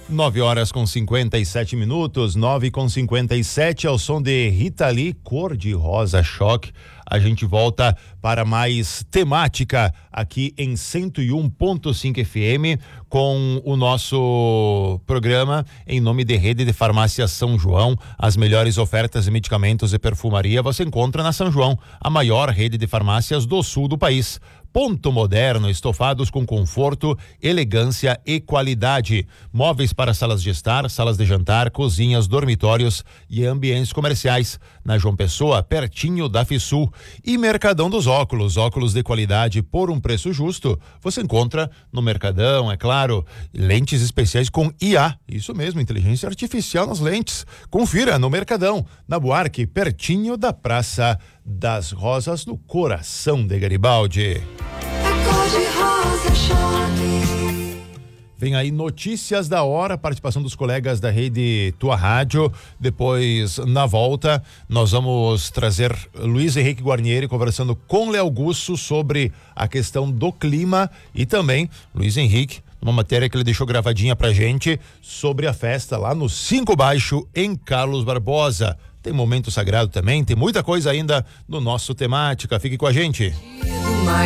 9h57, 9h57, ao som de Rita Lee, Cor de Rosa Choque. A gente volta para mais temática aqui em 101.5 FM com o nosso programa em nome de Rede de Farmácia São João. As melhores ofertas de medicamentos e perfumaria você encontra na São João, a maior rede de farmácias do sul do país. Ponto Moderno, estofados com conforto, elegância e qualidade. Móveis para salas de estar, salas de jantar, cozinhas, dormitórios e ambientes comerciais. Na João Pessoa, pertinho da FISUL. E Mercadão dos Óculos, óculos de qualidade por um preço justo. Você encontra no Mercadão, é claro, lentes especiais com IA. Isso mesmo, inteligência artificial nas lentes. Confira no Mercadão, na Buarque, pertinho da Praça das Rosas, no coração de Garibaldi. Vem aí notícias da hora, participação dos colegas da Rede Tua Rádio. Depois, na volta, nós vamos trazer Luiz Henrique Guarnieri conversando com Léo Gusso sobre a questão do clima e também Luiz Henrique, uma matéria que ele deixou gravadinha pra gente sobre a festa lá no 5 Baixo, em Carlos Barbosa. Tem momento sagrado também, tem muita coisa ainda no nosso temática. Fique com a gente.